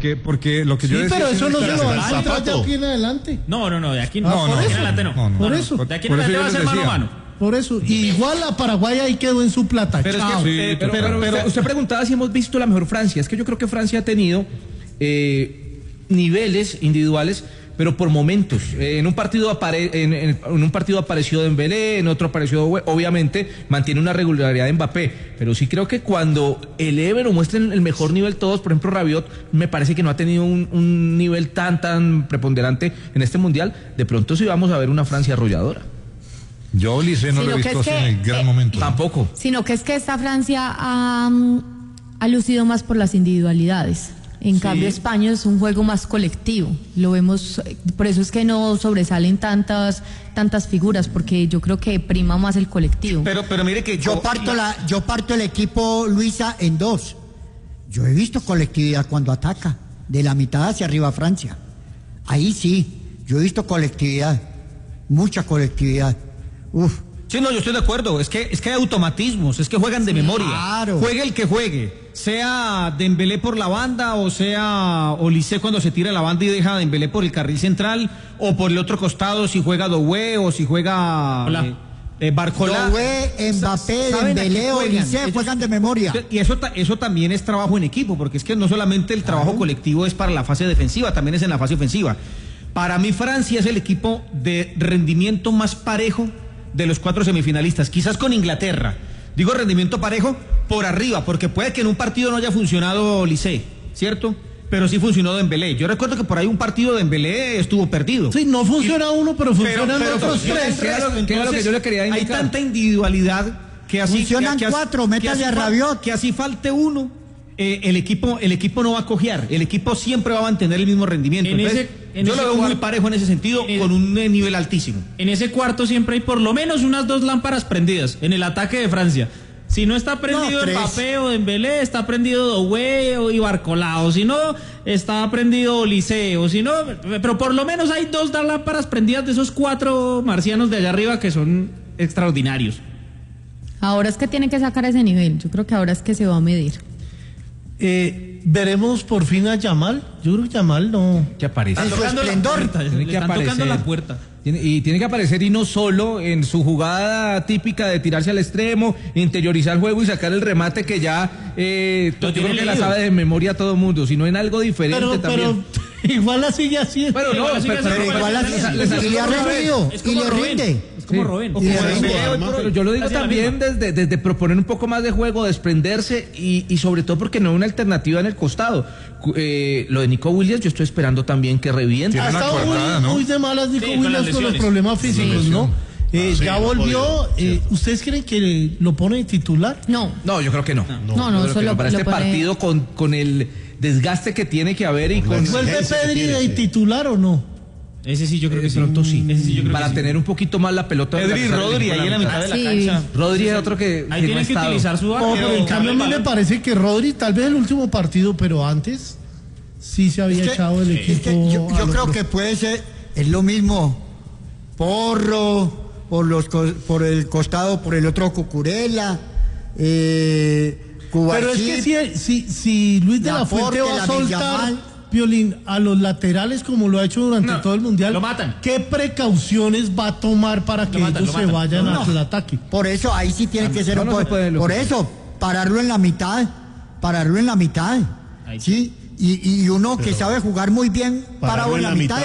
porque lo que yo decía... Sí, pero eso no se lo va a zapato. entrar de aquí en adelante. No, de aquí no. No, De aquí en adelante no. Por eso. De aquí en adelante va a ser mano a mano. Por eso. Y igual a Paraguay ahí quedó en su plata. Pero, es Chao. que, pero usted preguntaba si hemos visto la mejor Francia. Es que yo creo que Francia ha tenido niveles individuales, pero por momentos. En un partido apareció Dembélé, en otro apareció, obviamente, mantiene una regularidad de Mbappé. Pero sí creo que cuando eleven o muestren el mejor nivel todos, por ejemplo, Rabiot, me parece que no ha tenido un nivel tan preponderante en este Mundial. De pronto sí vamos a ver una Francia arrolladora. Yo Olise no lo he visto así en el gran momento. Tampoco. Sino que es que esta Francia ha lucido más por las individualidades. En cambio, España es un juego más colectivo. Lo vemos, por eso es que no sobresalen tantas figuras, porque yo creo que prima más el colectivo. Pero mire que yo parto el equipo, Luisa, en dos. Yo he visto colectividad cuando ataca, de la mitad hacia arriba Francia. Ahí sí, yo he visto colectividad, mucha colectividad. Uf. Sí, no, yo estoy de acuerdo. Es que hay automatismos, es que juegan de memoria. Claro. Juegue el que juegue, sea Dembélé por la banda o sea Olise cuando se tira la banda y deja a Dembélé por el carril central o por el otro costado si juega Doué o si juega Barcola. Doué, Mbappé, Dembélé, Olise juegan de memoria. Y eso también es trabajo en equipo, porque es que no solamente el trabajo colectivo es para la fase defensiva, también es en la fase ofensiva. Para mí Francia es el equipo de rendimiento más parejo de los 4 semifinalistas, quizás con Inglaterra. Digo rendimiento parejo por arriba, porque puede que en un partido no haya funcionado Olise, ¿cierto? Pero sí funcionó Dembélé. Yo recuerdo que por ahí un partido de Dembélé estuvo perdido. Sí, no funciona uno, pero funcionan otros tres. Que era lo que yo le quería indicar. Hay tanta individualidad que así... Funcionan 4, métale a Rabiot. Que así falte uno, el equipo no va a cojear. El equipo siempre va a mantener el mismo rendimiento. Yo lo veo muy parejo en ese sentido, con un nivel altísimo. En ese cuarto siempre hay por lo menos unas 2 lámparas prendidas en el ataque de Francia. Si no está prendido Mbappé o Dembélé, está prendido Doué o Barcola, o si no, está prendido Olise, o si no, pero por lo menos hay 2 lámparas prendidas de esos 4 marcianos de allá arriba que son extraordinarios. Ahora es que tiene que sacar ese nivel. Yo creo que ahora es que se va a medir. Veremos por fin a Yamal. Yo creo que Yamal no. Que aparece. En su esplendor. Tiene que Están tocando aparecer. la puerta. Y tiene que aparecer, y no solo en su jugada típica de tirarse al extremo, interiorizar el juego y sacar el remate que ya yo creo que la sabe de memoria todo el mundo, sino en algo diferente también. Pero igual la sigue así. Bueno, no, Pero igual y le ha rendido, y le rinde. Es como Robén. Pero yo lo digo también desde proponer un poco más de juego, desprenderse y sobre todo porque no hay una alternativa en el costado. Lo de Nico Williams, yo estoy esperando también que reviente. Ha estado muy de malas Nico Williams con los problemas físicos, ¿no? Ya volvió. ¿Ustedes creen que lo pone de titular? No, yo creo que no. No, solo para este lo pone... partido con el desgaste que tiene que haber y con... ¿Vuelve Pedri de titular o no? Ese sí, yo creo que sí. Pronto sí. Ese sí, yo creo para que sí. tener un poquito más la pelota. Pedri y Rodri ahí en la mitad de la cancha. Rodri es otro que Ahí no tienen ha que estado. utilizar su arco. No, pero en cambio a mí me parece que Rodri, tal vez el último partido, pero antes sí se había echado el equipo. Yo creo que puede ser, es lo mismo. Porro, por el costado, por el otro Cucurella, Cubarsí. Pero es que si Luis de la Fuente va a soltar, Piolín, a los laterales como lo ha hecho durante todo el Mundial, lo matan. ¿Qué precauciones va a tomar para que ellos se vayan al ataque? Por eso ahí sí tiene que ser un poco. Por eso, pararlo en la mitad. ¿Sí? Y uno que sabe jugar muy bien parado en la mitad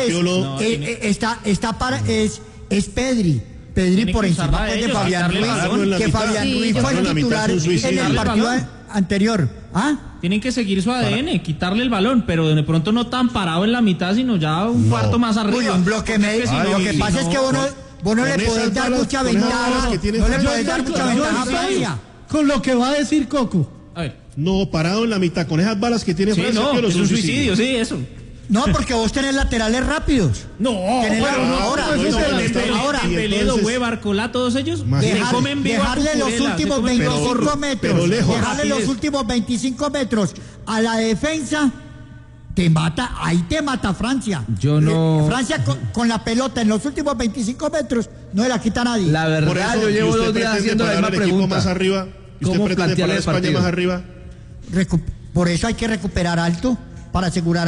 es Pedri. Pedri por encima de Fabián Ruiz, que Fabián Ruiz fue el titular en el partido anterior. Tienen que seguir su ADN, quitarle el balón, pero de pronto no tan parado en la mitad, sino ya un cuarto más arriba. Uy, un bloque medio. Lo que pasa es que vos no le podés dar mucha ventaja. No le podés dar mucha ventaja a Francia. Con lo que va a decir Coco. A ver. No, parado en la mitad, con esas balas que tiene Francia. No, es un suicidio, sí, eso. No, porque vos tenés laterales rápidos. Ahora. Doué, Barcola, todos ellos dejarle los últimos 25 metros. Dejarle los últimos 25 metros a la defensa. Te mata, ahí te mata Francia. Francia con la pelota en los últimos 25 metros no le la quita a nadie. La verdad, yo llevo 2 días haciendo la misma pregunta. Más arriba. ¿Cómo pretende parar España más arriba? Por eso hay que recuperar alto para asegurar